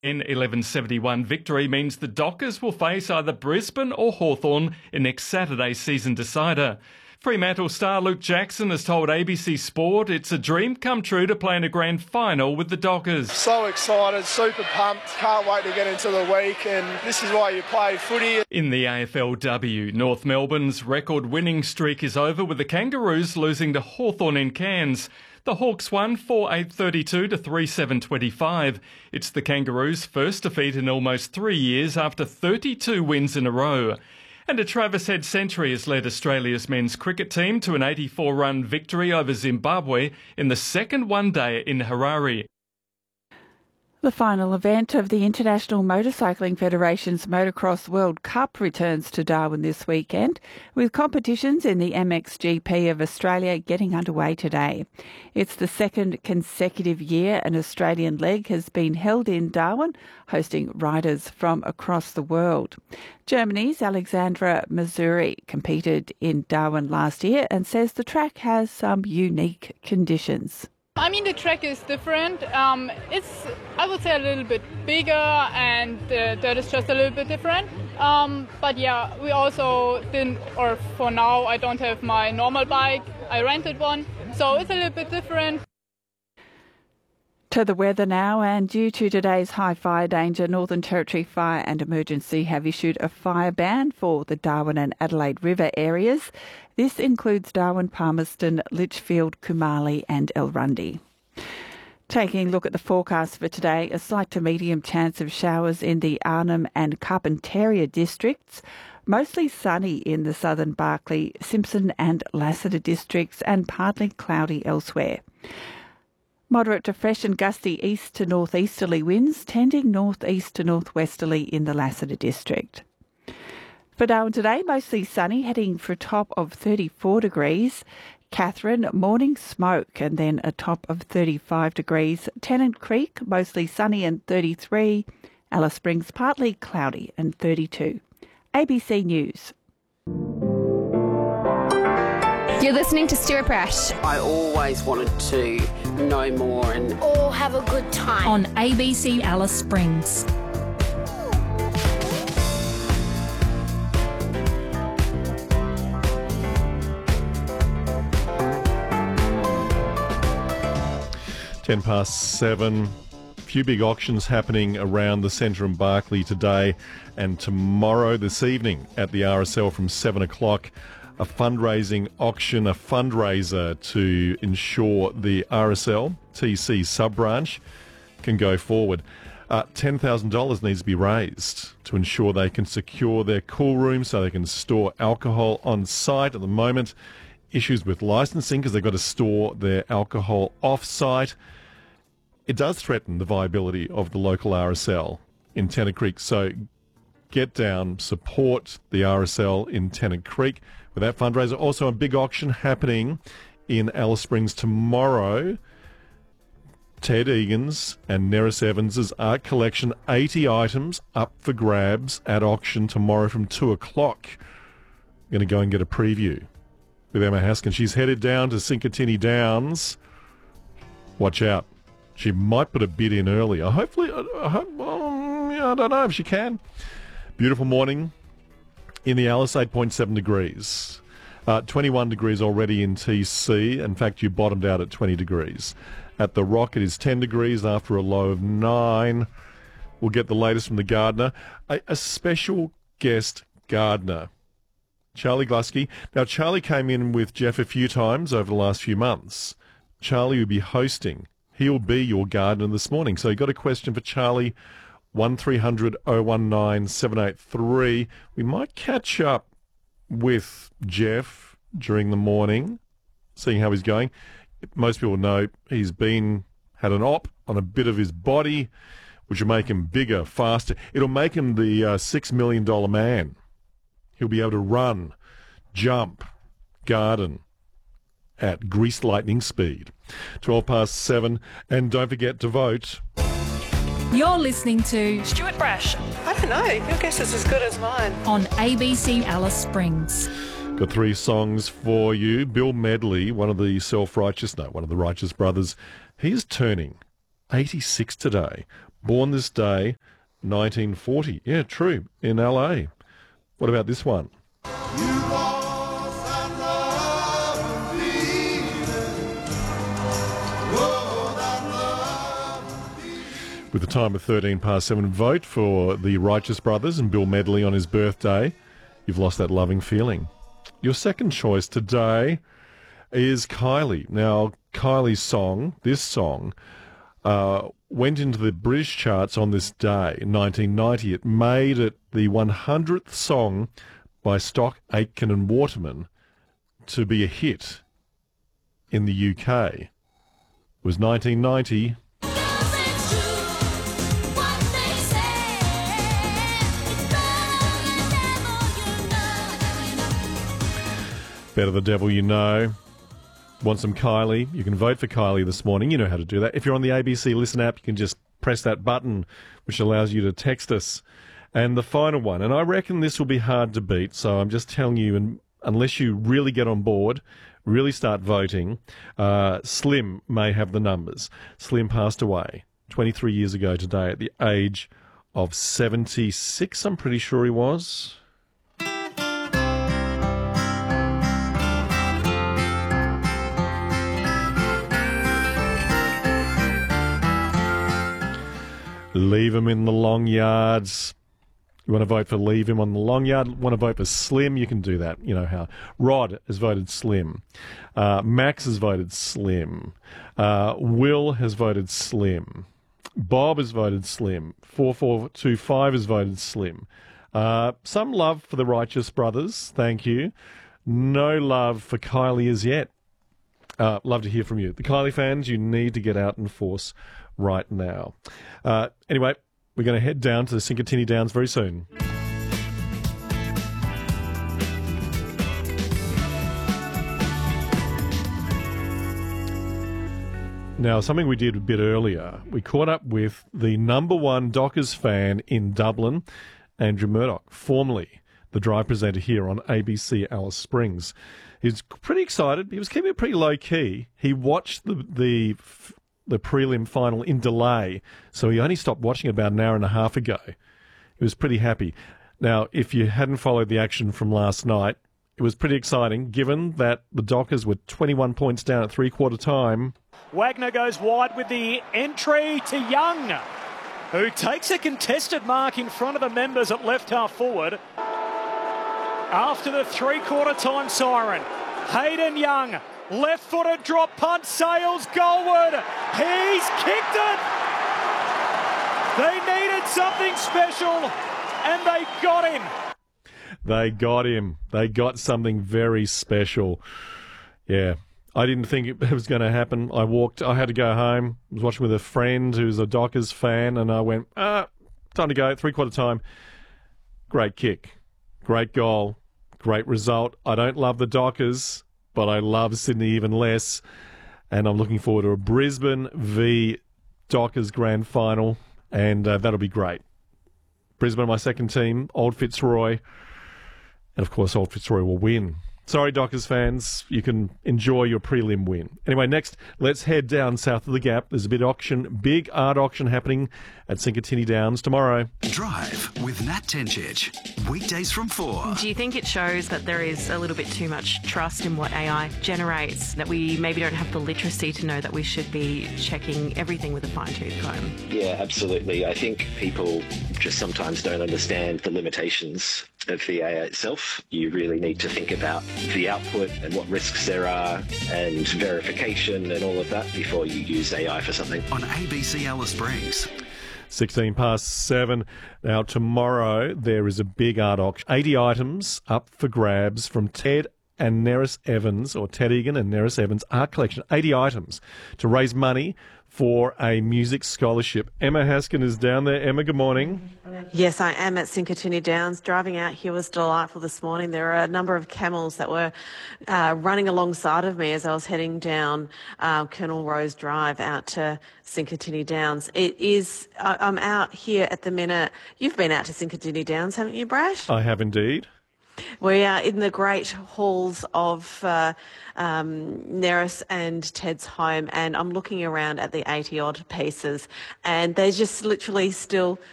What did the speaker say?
An 1171 victory means the Dockers will face either Brisbane or Hawthorn in next Saturday's season decider. Fremantle star Luke Jackson has told ABC Sport it's a dream come true to play in a grand final with the Dockers. So excited, super pumped, can't wait to get into the week, and this is why you play footy. In the AFLW, North Melbourne's record winning streak is over with the Kangaroos losing to Hawthorn in Cairns. The Hawks won 4-8-32 to 3-7-25. It's the Kangaroos' first defeat in almost 3 years after 32 wins in a row. And a Travis Head century has led Australia's men's cricket team to an 84-run victory over Zimbabwe in the second one-day in Harare. The final event of the International Motorcycling Federation's Motocross World Cup returns to Darwin this weekend, with competitions in the MXGP of Australia getting underway today. It's the second consecutive year an Australian leg has been held in Darwin, hosting riders from across the world. Germany's Alexandra Masuri competed in Darwin last year and says the track has some unique conditions. I mean, the track is different. It's, I would say, a little bit bigger, and the dirt is just a little bit different. But yeah, we also didn't, or for now, I don't have my normal bike. I rented one, so it's a little bit different. To the weather now, and due to today's high fire danger, Northern Territory Fire and Emergency have issued a fire ban for the Darwin and Adelaide River areas. This includes Darwin, Palmerston, Litchfield, Kumali and Elrundy. Taking a look at the forecast for today, a slight to medium chance of showers in the Arnhem and Carpentaria districts, mostly sunny in the southern Barkly, Simpson and Lassiter districts, and partly cloudy elsewhere. Moderate to fresh and gusty east to northeasterly winds, tending northeast to northwesterly in the Lassiter district. For Darwin today, mostly sunny, heading for a top of 34 degrees. Katherine, morning smoke and then a top of 35 degrees. Tennant Creek, mostly sunny and 33. Alice Springs, partly cloudy and 32. ABC News. You're listening to Stuart Brash. I always wanted to know more and all have a good time on ABC Alice Springs. Ten past 7. A few big auctions happening around the centre in Barkly today and tomorrow this evening at the RSL from 7 o'clock. A fundraising auction, a fundraiser to ensure the RSL TC sub-branch can go forward. $10,000 needs to be raised to ensure they can secure their cool room so they can store alcohol on site. At the moment, issues with licensing because they've got to store their alcohol off-site. It does threaten the viability of the local RSL in Tennant Creek. So get down, support the RSL in Tennant Creek with that fundraiser. Also a big auction happening in Alice Springs tomorrow. Ted Egan's and Neris Evans's art collection, 80 items up for grabs at auction tomorrow from 2 o'clock. I'm going to go and get a preview with Emma Haskin. She's headed down to Sinkatini Downs. Watch out. She might put a bid in earlier. Hopefully, I don't know if she can. Beautiful morning in the Alice, 8.7 degrees. 21 degrees already in TC. In fact, you bottomed out at 20 degrees. At the Rock, it is 10 degrees after a low of 9. We'll get the latest from the gardener. A special guest gardener, Charlie Glusky. Now, Charlie came in with Jeff a few times over the last few months. Charlie will be hosting. He'll be your gardener this morning. So you got a question for Charlie, 1300 019 783. We might catch up with Jeff during the morning, seeing how he's going. Most people know he's had an op on a bit of his body, which will make him bigger, faster. It'll make him the $6 million man. He'll be able to run, jump, garden at greased lightning speed. 12 past 7, and don't forget to vote. You're listening to Stuart Brash. I don't know. Your guess is as good as mine. On ABC Alice Springs. Got 3 songs for you. Bill Medley, one of the Righteous Brothers, he's turning 86 today. Born this day, 1940. Yeah, true, in LA. What about this one? With the time of 7:13, vote for the Righteous Brothers and Bill Medley on his birthday. You've lost that loving feeling. Your second choice today is Kylie. Now, Kylie's song, this song, went into the British charts on this day in 1990. It made it the 100th song by Stock, Aitken and Waterman to be a hit in the UK. It was 1990. Better the devil you know. Want some Kylie? You can vote for Kylie this morning. You know how to do that. If you're on the ABC Listen app, you can just press that button, which allows you to text us. And the final one, and I reckon this will be hard to beat, so I'm just telling you, and unless you really get on board, really start voting, Slim may have the numbers. Slim passed away 23 years ago today at the age of 76, I'm pretty sure he was. Leave him in the long yards. You want to vote for leave him on the long yard? Want to vote for Slim? You can do that. You know how. Rod has voted Slim. Max has voted Slim. Will has voted Slim. Bob has voted Slim. 4425 has voted Slim. Some love for the Righteous Brothers. Thank you. No love for Kylie as yet. Love to hear from you. The Kylie fans, you need to get out in force right now. Anyway, we're going to head down to the Cincatini Downs very soon. Now, something we did a bit earlier, we caught up with the number one Dockers fan in Dublin, Andrew Murdoch, formerly the drive presenter here on ABC Alice Springs. He's pretty excited. He was keeping it pretty low-key. He watched the prelim final in delay, so he only stopped watching about an hour and a half ago. He was pretty happy. Now, if you hadn't followed the action from last night, it was pretty exciting, given that the Dockers were 21 points down at three-quarter time. Wagner goes wide with the entry to Young, who takes a contested mark in front of the members at left half forward. After the three-quarter time siren, Hayden Young, left-footed drop punt, sails goalward. He's kicked it. They needed something special, and they got him. They got him. They got something very special. Yeah. I didn't think it was going to happen. I had to go home. I was watching with a friend who's a Dockers fan, and I went, time to go, three-quarter time. Great kick. Great goal. Great result. I don't love the Dockers, but I love Sydney even less. And I'm looking forward to a Brisbane v Dockers grand final, and that'll be great. Brisbane, my second team, Old Fitzroy. And, of course, Old Fitzroy will win. Sorry, Dockers fans, you can enjoy your prelim win. Anyway, next, let's head down south of the Gap. There's a big art auction happening at Cincatini Downs tomorrow. Drive with Nat Tencic, weekdays from 4. Do you think it shows that there is a little bit too much trust in what AI generates, that we maybe don't have the literacy to know that we should be checking everything with a fine-tooth comb? Yeah, absolutely. I think people just sometimes don't understand the limitations of the AI itself. You really need to think about the output and what risks there are and verification and all of that before you use AI for something. On ABC Alice Springs. 7:16. Now, tomorrow there is a big art auction. 80 items up for grabs from Ted and Neris Evans, or Ted Egan and Neris Evans art collection. 80 items to raise money for a music scholarship. Emma Haskin is down there. Emma, good morning. Yes, I am at Cincatini Downs. Driving out here was delightful this morning. There are a number of camels that were running alongside of me as I was heading down Colonel Rose Drive out to Cincatini Downs. I'm out here at the minute. You've been out to Cincatini Downs, haven't you, Brash? I have indeed. We are in the great halls of Neris and Ted's home, and I'm looking around at the 80-odd pieces, and they're just literally still